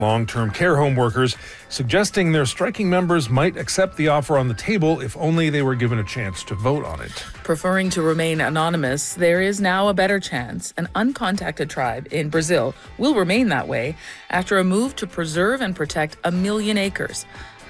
long-term care home workers, suggesting their striking members might accept the offer on the table if only they were given a chance to vote on it. Preferring to remain anonymous, there is now a better chance an uncontacted tribe in Brazil will remain that way after a move to preserve and protect 1 million acres.